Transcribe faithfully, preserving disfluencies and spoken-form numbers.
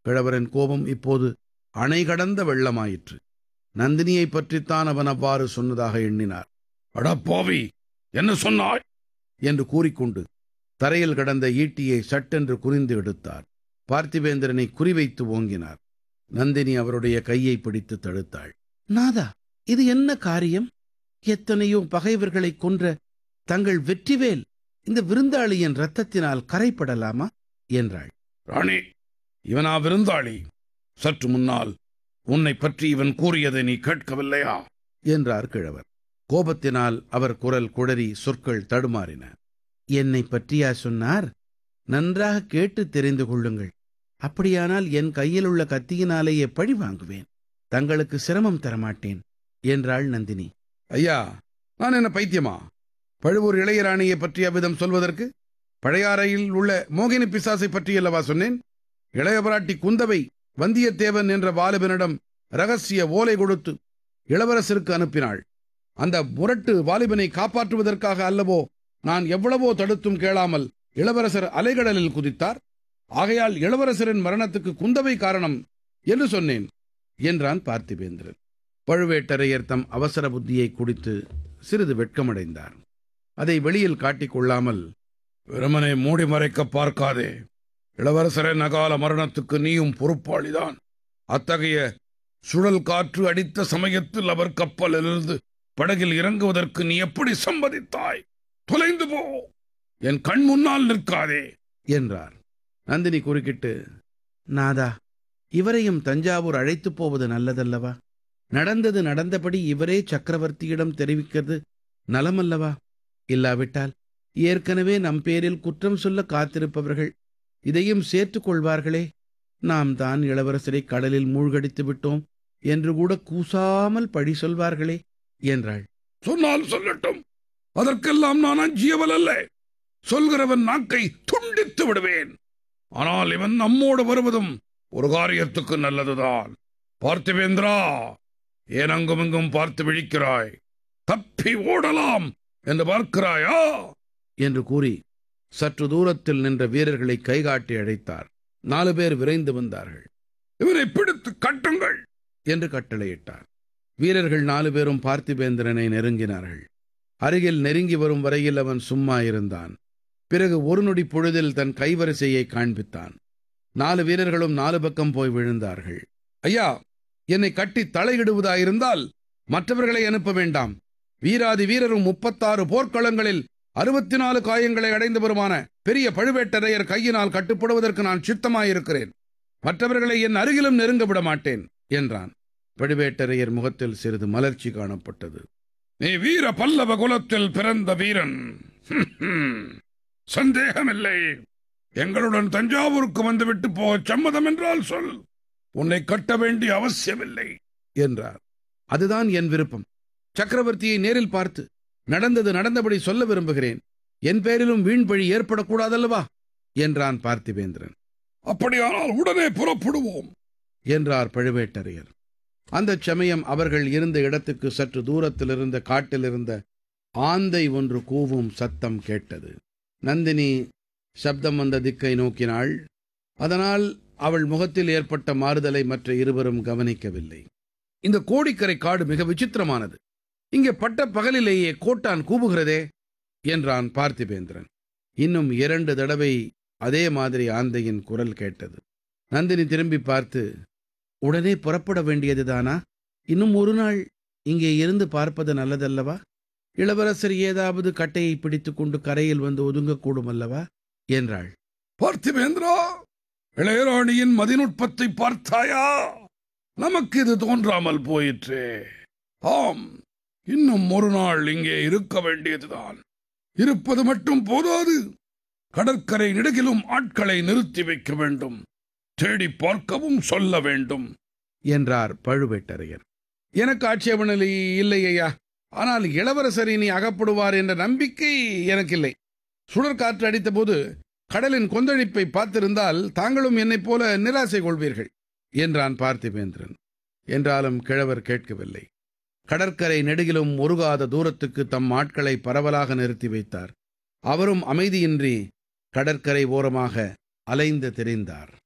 கிழவரின் கோபம் இப்போது அணை கடந்த வெள்ளமாயிற்று. நந்தினியைப் பற்றித்தான் அவன் அவ்வாறு சொன்னதாக எண்ணினார். அடப்பாவி, என்ன சொன்னாய் என்று கூறிக்கொண்டு தரையில் கடந்த ஈட்டியை சட்டென்று குறிந்து எடுத்தார். பார்த்திபேந்திரனை குறிவைத்து ஓங்கினார். நந்தினி அவருடைய கையை பிடித்து தடுத்தாள். நாதா, இது என்ன காரியம்? எத்தனையோ பகைவர்களைக் கொன்ற தங்கள் வெற்றிவேல் இந்த விருந்தாளியின் இரத்தத்தினால் கரைப்படலாமா என்றாள். ராணி, இவனா விருந்தாளி? சற்று முன்னால் உன்னை பற்றி இவன் கூறியதை நீ கேட்கவில்லையா என்றார் கிழவர். கோபத்தினால் அவர் குரல் குழறி சொற்கள் தடுமாறின. என்னை பற்றியா சொன்னார்? நன்றாக கேட்டு தெரிந்து கொள்ளுங்கள். அப்படியானால் என் கையில் உள்ள கத்தியினாலேயே பழி வாங்குவேன். தங்களுக்கு சிரமம் தரமாட்டேன் என்றாள் நந்தினி. ஐயா, நான் என்ன பைத்தியமா? பழுவூர் இளையராணியை பற்றி அவ்விதம் சொல்வதற்கு? பழையாறையில் உள்ள மோகினி பிசாசை பற்றியல்லவா சொன்னேன். இளையபிராட்டி குந்தவை வந்தியத்தேவன் என்ற வாலிபனிடம் ரகசிய ஓலை கொடுத்து இளவரசருக்கு அனுப்பினாள். அந்த முரட்டு வாலிபனை காப்பாற்றுவதற்காக அல்லவோ நான் எவ்வளவோ தடுத்தும் கேளாமல் இளவரசர் அலைகடலில் குதித்தார். ஆகையால் இளவரசரின் மரணத்துக்கு குந்தவை காரணம் என்று சொன்னேன் என்றான் பார்த்திபேந்திரன். பழுவேட்டரையர் தம் அவசர புத்தியை குடித்து சிறிது வெட்கமடைந்தார். அதை வெளியில் காட்டிக்கொள்ளாமல், வெறுமனை மூடி மறைக்க பார்க்காதே. இளவரசரின் அகால மரணத்துக்கு நீயும் பொறுப்பாளிதான். அத்தகைய சுழல் காற்று அடித்த சமயத்தில் அவர் கப்பலிலிருந்து படகில் இறங்குவதற்கு நீ எப்படி சம்மதித்தாய்? தொலைந்து போ, என் கண் முன்னால் நிற்காதே என்றார். நந்தினி குறுக்கிட்டு, நாதா, இவரையும் தஞ்சாவூர் அழைத்துப் போவது நல்லதல்லவா? நடந்தது நடந்தபடி இவரே சக்கரவர்த்தியிடம் தெரிவிக்கிறது நலமல்லவா? இல்லாவிட்டால் ஏற்கனவே நம் பேரில் குற்றம் சொல்ல காத்திருப்பவர்கள் இதையும் சேர்த்துக் கொள்வார்களே. நாம் தான் இளவரசரை கடலில் மூழ்கடித்து விட்டோம் என்று கூட கூசாமல் பழி சொல்வார்களே என்றாள். சொன்னால் சொல்லட்டும், அதற்கெல்லாம் நான் அஞ்சியவள் அல்ல. சொல்கிறவன் நாக்கை துண்டித்து விடுவேன். ஆனால் இவன் நம்மோடு வருவதும் ஒரு காரியத்துக்கு நல்லதுதான். பார்த்திபேந்திரா, ஏன் அங்குமிங்கும் பார்த்து விழிக்கிறாய்? தப்பி ஓடலாம் என்று பார்க்கிறாயா என்று கூறி சற்று தூரத்தில் நின்ற வீரர்களை கைகாட்டி அழைத்தார். நாலு பேர் விரைந்து வந்தார்கள். இவரை பிடித்து கட்டுங்கள் என்று கட்டளையிட்டார். வீரர்கள் நாலு பேரும் பார்த்திபேந்திரனை நெருங்கினார்கள். அருகில் நெருங்கி வரும் வரையில் அவன் சும்மா இருந்தான். பிறகு ஒரு நொடி பொழுதில் தன் கைவரிசையை காண்பித்தான். நாலு வீரர்களும் நாலு பக்கம் போய் விழுந்தார்கள். ஐயா, என்னை கட்டி தலையிடுவதாயிருந்தால் மற்றவர்களை அனுப்ப வேண்டாம். வீராதி வீரரும் முப்பத்தாறு போர்க்களங்களில் அறுபத்தி நாலு காயங்களை அடைந்து வருமான பெரிய பழுவேட்டரையர் கையினால் கட்டுப்படுவதற்கு நான் சித்தமாயிருக்கிறேன். மற்றவர்களை என் அருகிலும் நெருங்க விட மாட்டேன் என்றான். பழுவேட்டரையர் முகத்தில் சிறிது மலர்ச்சி காணப்பட்டது. நீ வீர பல்லவ குலத்தில் பிறந்த வீரன், சந்தேகமில்லை. எங்களுடன் தஞ்சாவூருக்கு வந்துவிட்டு போக சம்மதம் என்றால் சொல். உன்னை கட்ட வேண்டிய அவசியமில்லை என்றார். அதுதான் என் விருப்பம். சக்கரவர்த்தியை நேரில் பார்த்து நடந்தது நடந்தபடி சொல்ல விரும்புகிறேன். என் பேரிலும் வீண் பழி ஏற்படக்கூடாதல்லவா என்றான் பார்த்திபேந்திரன். அப்படியானால் உடனே புறப்படுவோம் என்றார் பழுவேட்டரையர். அந்தச் சமயம் அவர்கள் இருந்த இடத்துக்கு சற்று தூரத்தில் இருந்த காட்டில் இருந்த ஆந்தை ஒன்று கூவும் சத்தம் கேட்டது. நந்தினி சப்தம் வந்த திக்கை நோக்கினாள். அதனால் அவள் முகத்தில் ஏற்பட்ட மாறுதலை மற்ற இருவரும் கவனிக்கவில்லை. இந்த கோடிக்கரை காடு மிக விசித்திரமானது. இங்கே பட்ட பகலிலேயே கோட்டான் கூவுகிறதே என்றான் பார்த்திபேந்திரன். இன்னும் இரண்டு தடவை அதே மாதிரி ஆந்தையின் குரல் கேட்டது. நந்தினி திரும்பி பார்த்து, உடனே புறப்பட வேண்டியதுதானா? இன்னும் ஒரு நாள் இங்கே இருந்து பார்ப்பது நல்லதல்லவா? இளவரசர் ஏதாவது கட்டையை பிடித்துக் கொண்டு கரையில் வந்து ஒதுங்கக்கூடும் அல்லவா என்றாள். பார்த்திபேந்திரா, இளையராணியின் மதிநுட்பத்தை பார்த்தாயா? நமக்கு இது தோன்றாமல் போயிற்றே. ஆம், இன்னும் ஒரு நாள் இங்கே இருக்க வேண்டியதுதான். இருப்பது மட்டும் போதாது, கடற்கரை நெடுகிலும் ஆட்களை நிறுத்தி வைக்க வேண்டும். தேடி பார்க்கவும் சொல்ல வேண்டும் என்றார் பழுவேட்டரையர். எனக்கு ஆட்சேபனை இல்லை ஐயா. ஆனால் இளவரசர் இனி அகப்படுவார் என்ற நம்பிக்கை எனக்கு இல்லை. சுழற்காற்று அடித்த போது கடலின் கொந்தளிப்பை பார்த்திருந்தால் தாங்களும் என்னைப் போல நிராசை கொள்வீர்கள் என்றான் பார்த்திபேந்திரன். என்றாலும் கிழவர் கேட்கவில்லை. கடற்கரை நெடுகிலும் ஒருகாத தூரத்துக்கு தம் ஆட்களை பரவலாக நிறுத்தி வைத்தார். அவரும் அமைதியின்றி கடற்கரை ஓரமாக அலைந்து திரிந்தார்.